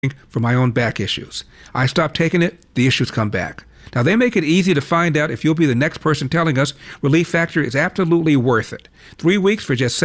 for my own back issues. I stopped taking it, the issues come back. Now, they make it easy to find out if you'll be the next person telling us Relief Factor is absolutely worth it. 3 weeks for just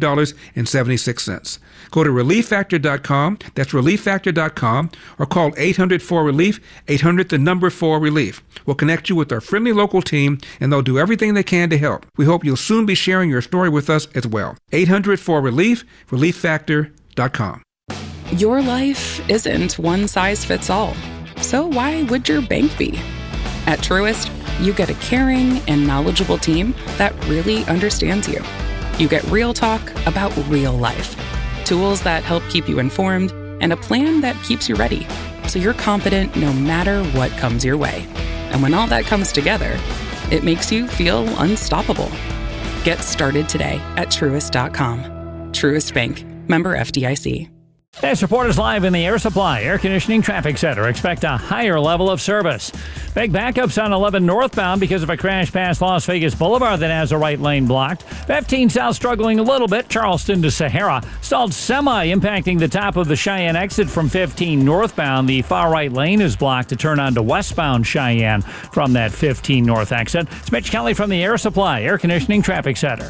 $17.76. Go to ReliefFactor.com, that's ReliefFactor.com, or call 800-4RELIEF, 800-4RELIEF. We'll connect you with our friendly local team, and they'll do everything they can to help. We hope you'll soon be sharing your story with us as well. 800-4RELIEF, ReliefFactor.com. Your life isn't one size fits all. So why would your bank be? At Truist, you get a caring and knowledgeable team that really understands you. You get real talk about real life, tools that help keep you informed, and a plan that keeps you ready, so you're confident no matter what comes your way. And when all that comes together, it makes you feel unstoppable. Get started today at Truist.com. Truist Bank. Member FDIC. This report is live in the Air Supply Air Conditioning Traffic Center. Expect a higher level of service. Big backups on 11 northbound because of a crash past Las Vegas Boulevard that has a right lane blocked. 15 south struggling a little bit. Charleston to Sahara. Stalled semi impacting the top of the Cheyenne exit from 15 northbound. The far right lane is blocked to turn onto westbound Cheyenne from that 15 north exit. It's Mitch Kelly from the Air Supply Air Conditioning Traffic Center.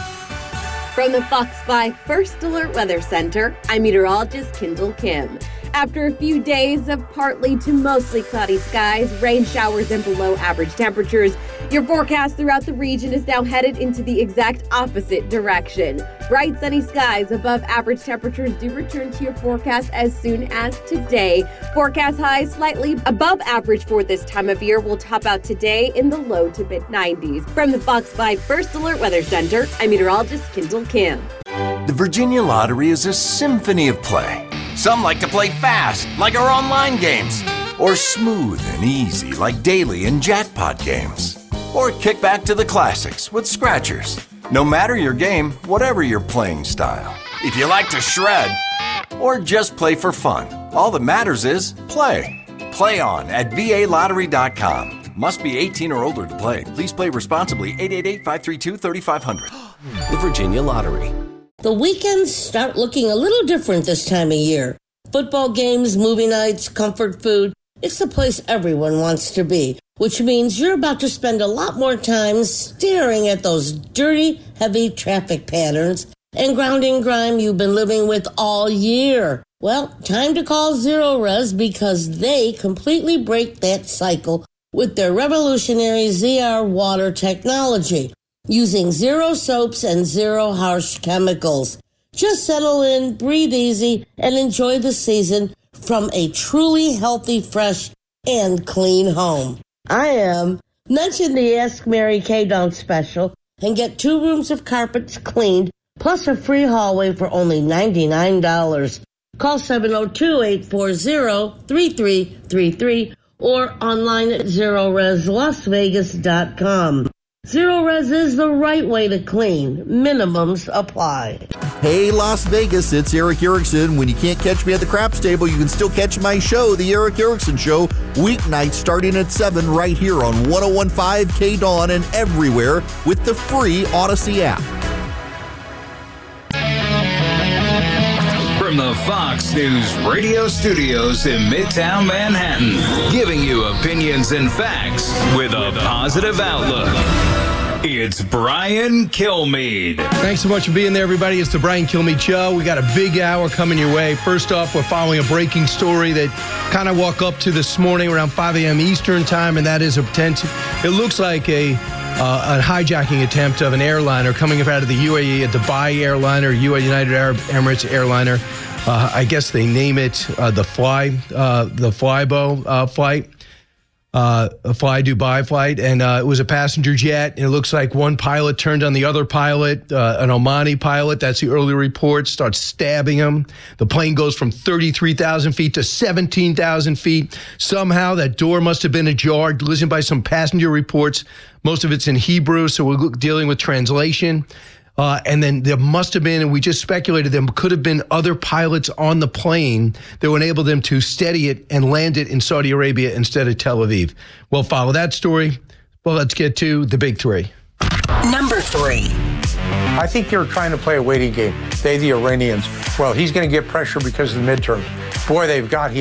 From the Fox 5 First Alert Weather Center, I'm meteorologist Kendall Kim. After a few days of partly to mostly cloudy skies, rain showers, and below average temperatures, your forecast throughout the region is now headed into the exact opposite direction. Bright sunny skies above average temperatures do return to your forecast as soon as today. Forecast highs slightly above average for this time of year will top out today in the low to mid 90s. From the Fox 5 First Alert Weather Center, I'm meteorologist Kendall Kim. The Virginia Lottery is a symphony of play. Some like to play fast, like our online games, or smooth and easy, like daily and jackpot games. Or kick back to the classics with scratchers. No matter your game, whatever your playing style. If you like to shred, or just play for fun, all that matters is play. Play on at VALottery.com. Must be 18 or older to play. Please play responsibly. 888-532-3500. The Virginia Lottery. The weekends start looking a little different this time of year. Football games, movie nights, comfort food. It's the place everyone wants to be, which means you're about to spend a lot more time staring at those dirty, heavy traffic patterns and ground and grime you've been living with all year. Well, time to call Zero Res because they completely break that cycle with their revolutionary ZR water technology. Using zero soaps and zero harsh chemicals. Just settle in, breathe easy, and enjoy the season from a truly healthy, fresh, and clean home. I am. Mention the Ask Mary Kay Don't special and get 2 rooms of carpets cleaned, plus a free hallway for only $99. Call 702-840-3333 or online at ZeroResLasVegas.com. Zero Res is the right way to clean. Minimums apply. Hey, Las Vegas, it's Eric Erickson. When you can't catch me at the craps table, you can still catch my show, The Eric Erickson Show, weeknights starting at 7 right here on 101.5 KDAWN and everywhere with the free Odyssey app. From the Fox News radio studios in Midtown Manhattan, giving you opinions and facts with a positive outlook. It's Brian Kilmeade. Thanks so much for being there, everybody. It's the Brian Kilmeade Show. We got a big hour coming your way. First off, we're following a breaking story that kind of woke up to this morning around 5 a.m. Eastern time, and that is a potential. It looks like a hijacking attempt of an airliner coming out of the UAE, a Dubai airliner, United Arab Emirates airliner. I guess they name it the Flybo flight. A Fly Dubai flight, and it was a passenger jet, and it looks like one pilot turned on the other pilot, an Omani pilot, that's the early report, starts stabbing him. The plane goes from 33,000 feet to 17,000 feet. Somehow that door must have been ajar, listened by some passenger reports. Most of it's in Hebrew, so we're dealing with translation. And then there must have been, and we just speculated, there could have been other pilots on the plane that would enable them to steady it and land it in Saudi Arabia instead of Tel Aviv. We'll follow that story. Well, let's get to the big three. Number 3. I think you're trying to play a waiting game. They, the Iranians. Well, he's going to get pressure because of the midterm. Boy, they've got him.